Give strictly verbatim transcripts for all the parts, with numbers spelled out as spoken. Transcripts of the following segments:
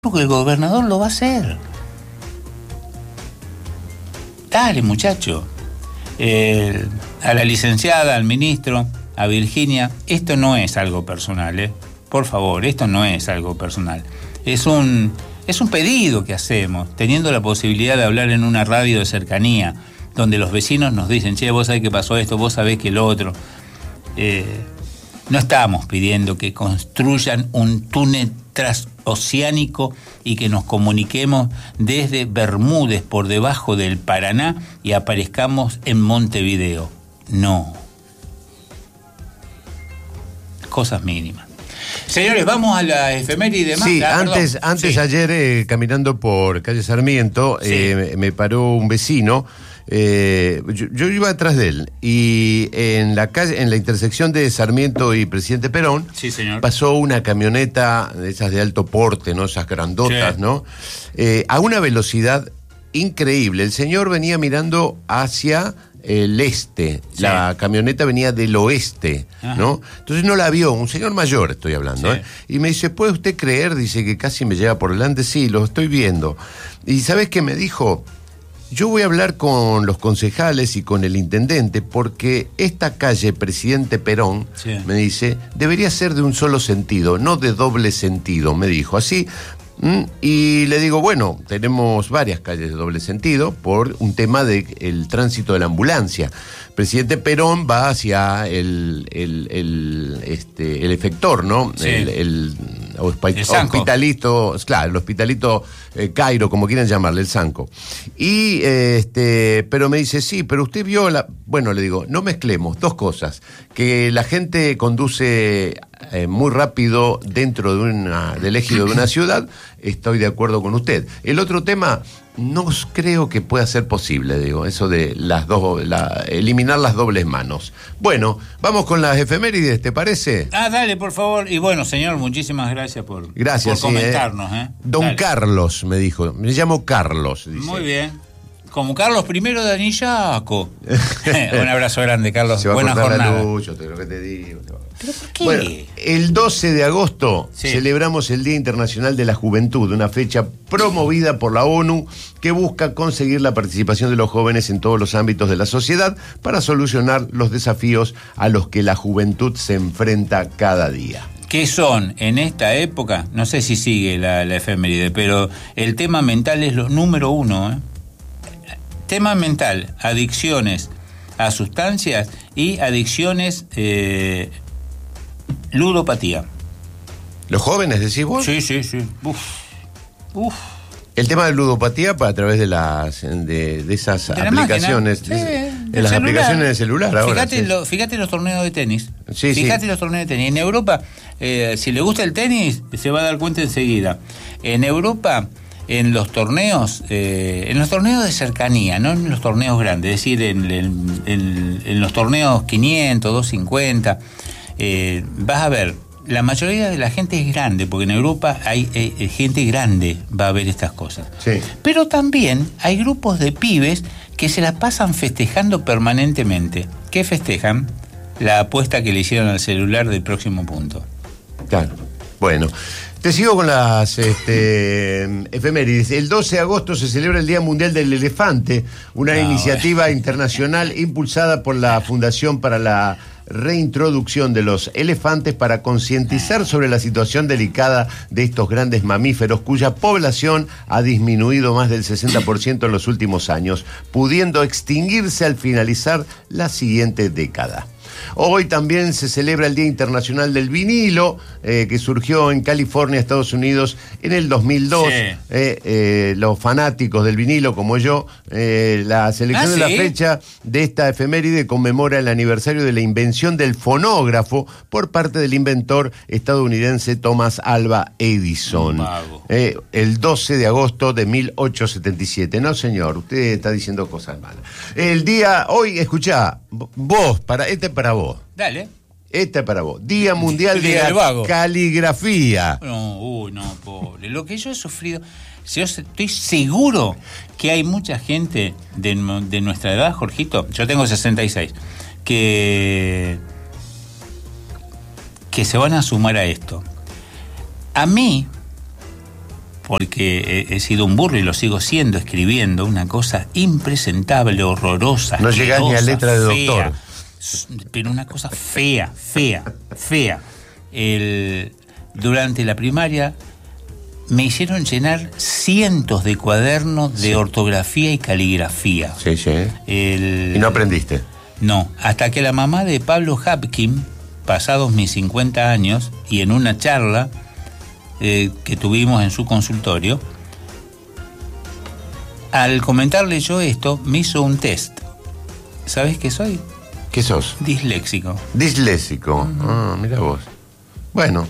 porque el gobernador lo va a hacer. Dale, muchacho. Eh, a la licenciada, al ministro, a Virginia, esto no es algo personal, ¿eh? Por favor, esto no es algo personal. Es un, es un pedido que hacemos, teniendo la posibilidad de hablar en una radio de cercanía, donde los vecinos nos dicen, che, vos sabés que pasó esto, vos sabés que lo otro. Eh, no estamos pidiendo que construyan un túnel transoceánico y que nos comuniquemos desde Bermúdez por debajo del Paraná y aparezcamos en Montevideo. No. Cosas mínimas. Señores, vamos a la efeméride más. Sí, ah, antes, antes sí. ayer eh, caminando por calle Sarmiento, Sí. eh, me paró un vecino. Eh, yo, yo iba atrás de él y en la calle, en la intersección de Sarmiento y Presidente Perón, Sí, señor. pasó una camioneta de esas de alto porte, ¿no? Esas grandotas, Sí. ¿no? Eh, a una velocidad increíble. El señor venía mirando hacia el este, Sí. la camioneta venía del oeste, Ajá. ¿no? Entonces no la vio, un señor mayor estoy hablando, Sí. ¿eh? Y me dice, ¿puede usted creer? Dice que casi me llega por delante. Sí, lo estoy viendo. Y ¿sabes qué me dijo? Yo voy a hablar con los concejales y con el intendente porque esta calle Presidente Perón, Sí. me dice, debería ser de un solo sentido, no de doble sentido, me dijo. Así, mm, y le digo, bueno, tenemos varias calles de doble sentido por un tema del tránsito de la ambulancia. Presidente Perón va hacia el, el, el, este, el efector, ¿no? Sí. El, el, hospi- El Sanco. hospitalito, claro, el hospitalito eh, Cairo, como quieran llamarle, el Sanco. Y, eh, este, pero me dice, sí, pero usted vio la... Bueno, le digo, no mezclemos dos cosas. Que la gente conduce eh, muy rápido dentro de una, del ejido de una ciudad, estoy de acuerdo con usted. El otro tema, no creo que pueda ser posible, digo, eso de las dos, la, eliminar las dobles manos. Bueno, vamos con las efemérides, ¿te parece? Ah, dale, por favor. Y bueno, señor, muchísimas gracias por, Gracias, por sí, comentarnos. eh. ¿eh? Don Dale. Carlos, me dijo. Me llamo Carlos, dice. Muy bien. Como Carlos primero de Anillaco. Un abrazo grande, Carlos. Se va Buena a cortar jornada. la luz, yo te lo que te digo. te va- ¿Pero por qué? Bueno, el doce de agosto Sí. celebramos el Día Internacional de la Juventud, una fecha promovida por la ONU que busca conseguir la participación de los jóvenes en todos los ámbitos de la sociedad para solucionar los desafíos a los que la juventud se enfrenta cada día. ¿Qué son en esta época? No sé si sigue la, la efeméride, pero el tema mental es lo número uno. ¿eh? Tema mental, adicciones a sustancias y adicciones, eh, ludopatía. ¿Los jóvenes, decís vos? Sí, sí, sí. Uf, uf. El tema de ludopatía para a través de las de, de esas De la aplicaciones, máquina. Sí, de, del de las celular. aplicaciones de celular ahora. Fíjate, sí. lo, fíjate los torneos de tenis. Sí, fíjate sí. los torneos de tenis. En Europa, eh, si le gusta el tenis, se va a dar cuenta enseguida. En Europa, en los torneos, eh, en los torneos de cercanía, no en los torneos grandes, es decir, en, en, en, en los torneos quinientos, doscientos cincuenta, eh, vas a ver, la mayoría de la gente es grande, porque en Europa hay eh, gente grande, va a ver estas cosas. Sí. Pero también hay grupos de pibes que se la pasan festejando permanentemente. ¿Qué festejan? La apuesta que le hicieron al celular del próximo punto. Claro. Bueno, te sigo con las este, efemérides. El doce de agosto se celebra el Día Mundial del Elefante, una No, iniciativa internacional impulsada por la Fundación para la Reintroducción de los Elefantes para concientizar sobre la situación delicada de estos grandes mamíferos cuya población ha disminuido más del sesenta por ciento en los últimos años, pudiendo extinguirse al finalizar la siguiente década. Hoy también se celebra el Día Internacional del Vinilo, eh, que surgió en California, Estados Unidos, en el dos mil dos. Sí. Eh, eh, los fanáticos del vinilo, como yo, eh, la selección ¿Ah, de la sí? fecha de esta efeméride conmemora el aniversario de la invención del fonógrafo por parte del inventor estadounidense Thomas Alva Edison. Un vago. Eh, el doce de agosto de mil ochocientos setenta y siete. No, señor, usted está diciendo cosas malas. El día, hoy, escuchá, vos, para, este es para vos. Dale. Este es para vos. Día Mundial El de día del la vago. Caligrafía. No, uy, no, pobre. Lo que yo he sufrido, yo estoy seguro que hay mucha gente de, de nuestra edad, Jorgito, yo tengo sesenta y seis, que, que se van a sumar a esto. A mí, porque he, he sido un burro y lo sigo siendo, escribiendo una cosa impresentable, horrorosa. No llegás ni a letra de fea, doctor. Pero una cosa fea, fea, fea. El, durante la primaria me hicieron llenar cientos de cuadernos de sí. ortografía y caligrafía. Sí, sí. El, ¿Y no aprendiste? No, hasta que la mamá de Pablo Hapkin, pasados mis cincuenta años, y en una charla eh, que tuvimos en su consultorio, al comentarle yo esto, me hizo un test. ¿Sabés qué soy? ¿Qué sos? Disléxico. Disléxico. Uh-huh. Ah, mira vos. Bueno.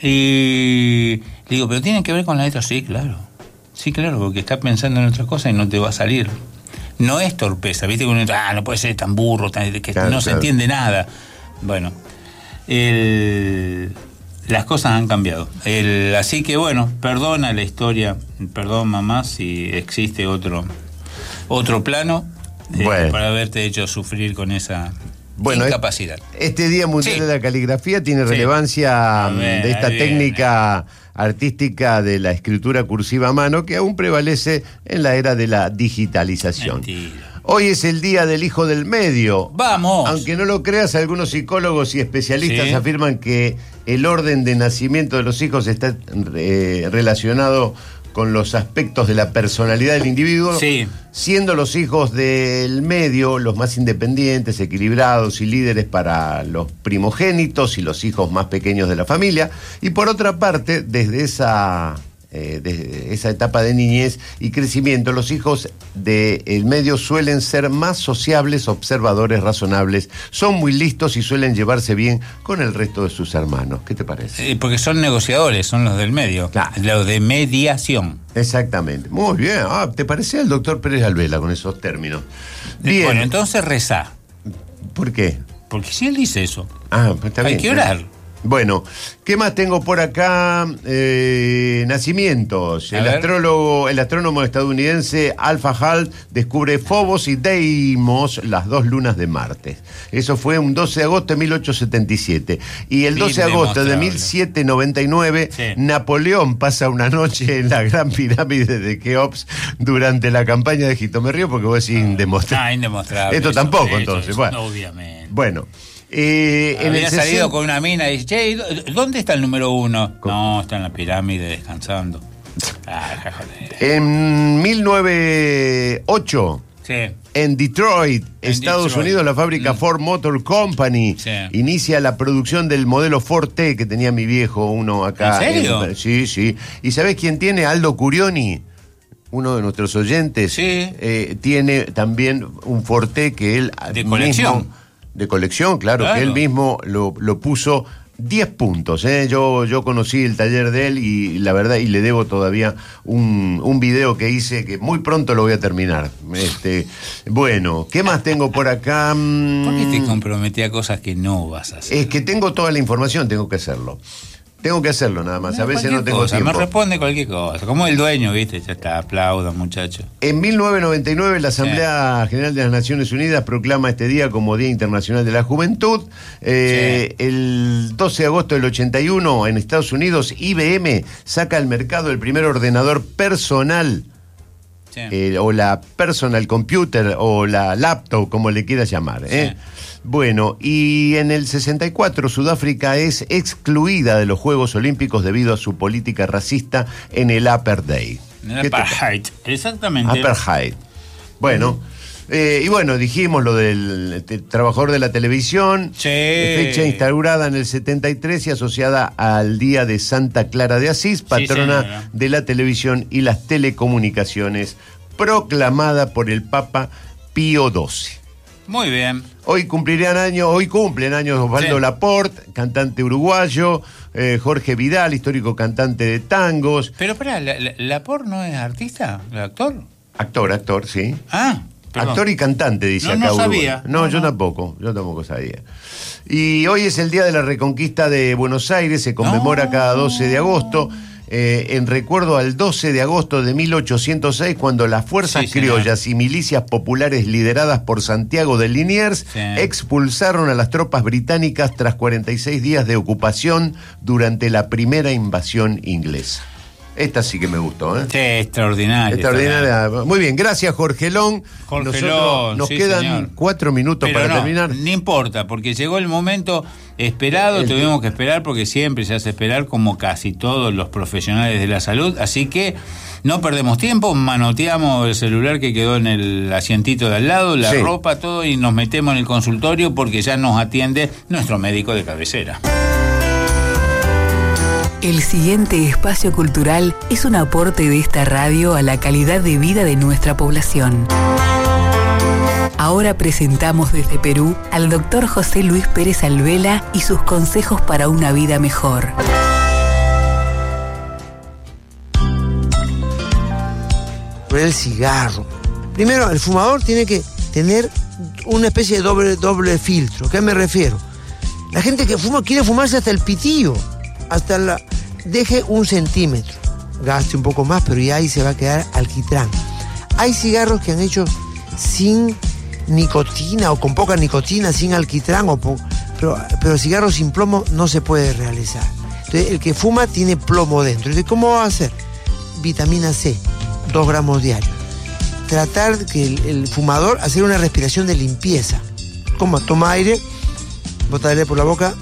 Y le digo, ¿pero tiene que ver con la letra? Sí, claro. Sí, claro, porque estás pensando en otra cosa y no te va a salir. No es torpeza, ¿viste? Uno, ah, no puede ser tan burro, tan, que claro, no claro. se entiende nada. Bueno, el, las cosas han cambiado. El, así que bueno, perdona la historia, perdón mamá si existe otro, otro plano eh, bueno. para haberte hecho sufrir con esa... Bueno, incapacidad. Este Día Mundial sí. de la Caligrafía tiene sí. relevancia ver, de esta técnica bien. artística de la escritura cursiva a mano que aún prevalece en la era de la digitalización. Mentira. Hoy es el Día del Hijo del Medio. ¡Vamos! Aunque no lo creas, algunos psicólogos y especialistas sí. afirman que el orden de nacimiento de los hijos está eh, relacionado con los aspectos de la personalidad del individuo, sí. siendo los hijos del medio los más independientes, equilibrados y líderes para los primogénitos y los hijos más pequeños de la familia. Y por otra parte, desde esa, eh, desde esa etapa de niñez y crecimiento, los hijos del medio suelen ser más sociables, observadores, razonables, son muy listos y suelen llevarse bien con el resto de sus hermanos. ¿Qué te parece? Eh, porque son negociadores, son los del medio, claro. los de mediación. Exactamente. Muy bien. Ah, ¿te parecía el doctor Pérez Alvela con esos términos? Bien. Bueno, entonces rezá. ¿Por qué? Porque si él dice eso, ah, está bien, hay que orar. Bueno, ¿qué más tengo por acá? Eh, nacimientos. El astrólogo, el astrónomo estadounidense Alpha Hall descubre Phobos y Deimos, las dos lunas de Marte. Eso fue un doce de agosto de mil ochocientos setenta y siete. Y el doce de agosto de mil setecientos noventa y nueve, sí. Napoleón pasa una noche en la Gran Pirámide de Keops durante la campaña de Egipto. Me río porque vos decís indemostrable. Ah, indemostrable. Esto eso, tampoco, eso, entonces. Eso, bueno. Obviamente. Bueno. Eh, Había en el salido sesenta... con una mina y dice, che, ¿dónde está el número uno? ¿Cómo? No, está en la pirámide descansando. Ah, en mil novecientos ocho, sí. en Detroit, en Estados Detroit. Unidos, la fábrica mm. Ford Motor Company sí. inicia la producción del modelo Ford T que tenía mi viejo, uno acá. ¿En serio? En... Sí, sí. ¿Y sabés quién tiene? Aldo Curioni, uno de nuestros oyentes. Sí. Eh, tiene también un Ford T que él de colección. Mismo, de colección, claro, claro, que él mismo lo, lo puso diez puntos. ¿eh? Yo, yo conocí el taller de él y la verdad, y le debo todavía un, un video que hice que muy pronto lo voy a terminar. Este, bueno, ¿qué más tengo por acá? ¿Por qué te comprometí a cosas que no vas a hacer? Es que tengo toda la información, tengo que hacerlo. Tengo que hacerlo nada más, no, a veces no tengo cosa, tiempo. Me responde cualquier cosa, como el dueño, ¿viste? Ya está, aplauda, muchacho. En mil novecientos noventa y nueve la Asamblea sí. General de las Naciones Unidas proclama este día como Día Internacional de la Juventud. Eh, sí. El doce de agosto del ochenta y uno, en Estados Unidos, I B M saca al mercado el primer ordenador personal, sí. eh, o la personal computer, o la laptop, como le quieras llamar, ¿eh? Sí. Bueno, y en el sesenta y cuatro Sudáfrica es excluida de los Juegos Olímpicos debido a su política racista en el Apartheid. El Apartheid, exactamente. Apartheid. Bueno, eh, y bueno, dijimos lo del te, trabajador de la televisión, sí. fecha instaurada en el setenta y tres y asociada al Día de Santa Clara de Asís, patrona sí, de la televisión y las telecomunicaciones, proclamada por el Papa Pío doce. Muy bien. Hoy cumplirían años, hoy cumplen años Osvaldo sí. Laporte, cantante uruguayo, eh, Jorge Vidal, histórico cantante de tangos. Pero espera, ¿la, la, ¿Laporte no es artista? ¿Actor? Actor, actor, sí. Ah, perdón. Actor y cantante, dice no, acá. No Uruguay. sabía. No, no, yo no. tampoco, yo tampoco sabía. Y hoy es el Día de la Reconquista de Buenos Aires, se conmemora no. cada doce de agosto. Eh, en recuerdo al doce de agosto de mil ochocientos seis, cuando las fuerzas sí, criollas y milicias populares lideradas por Santiago de Liniers sí. expulsaron a las tropas británicas tras cuarenta y seis días de ocupación durante la primera invasión inglesa. Esta sí que me gustó, ¿eh? Sí, extraordinaria. Extraordinaria. Muy bien, gracias, Jorgelón. Jorgelón, nos sí, quedan señor. cuatro minutos Pero para no, terminar. No importa, porque llegó el momento esperado, el tuvimos que esperar porque siempre se hace esperar, como casi todos los profesionales de la salud. Así que no perdemos tiempo, manoteamos el celular que quedó en el asientito de al lado, la sí. ropa, todo, y nos metemos en el consultorio porque ya nos atiende nuestro médico de cabecera. El siguiente espacio cultural es un aporte de esta radio a la calidad de vida de nuestra población. Ahora presentamos desde Perú al doctor José Luis Pérez Alvela y sus consejos para una vida mejor. El cigarro. Primero, el fumador tiene que tener una especie de doble, doble filtro. ¿A qué me refiero? La gente que fuma quiere fumarse hasta el pitillo, hasta la... Deje un centímetro, gaste un poco más, pero ya ahí se va a quedar alquitrán. Hay cigarros que han hecho sin nicotina o con poca nicotina, sin alquitrán, o po... pero, pero cigarros sin plomo no se puede realizar. Entonces, el que fuma tiene plomo dentro. Entonces, ¿cómo va a hacer? Vitamina C, dos gramos diarios. Tratar que el, el fumador hacer una respiración de limpieza. ¿Cómo? Toma aire, bota aire por la boca.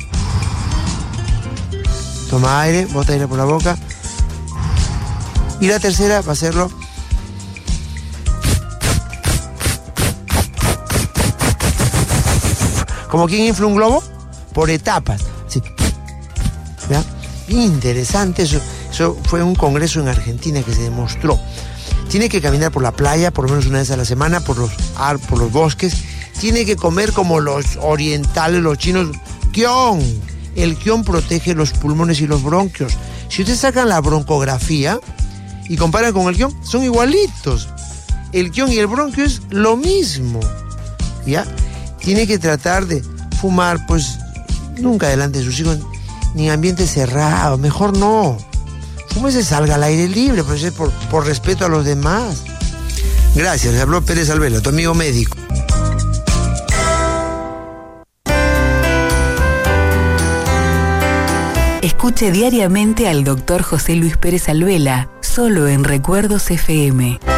Toma aire, bota aire por la boca. Y la tercera va a hacerlo. Como quien infla un globo, por etapas. Sí. ¿Ya? Interesante, eso, eso fue un congreso en Argentina que se demostró. Tiene que caminar por la playa, por lo menos una vez a la semana, por los, por los bosques. Tiene que comer como los orientales, los chinos, kion. El quión protege los pulmones y los bronquios. Si ustedes sacan la broncografía y comparan con el quión, son igualitos. El quión y el bronquio es lo mismo. ¿Ya? Tiene que tratar de fumar, pues, nunca delante de sus hijos, ni en ambiente cerrado. Mejor no. Fúmese, salga al aire libre, pues es por, por respeto a los demás. Gracias, le habló Pérez Alvela, tu amigo médico. Escuche diariamente al doctor José Luis Pérez Alvela, solo en Recuerdos F M.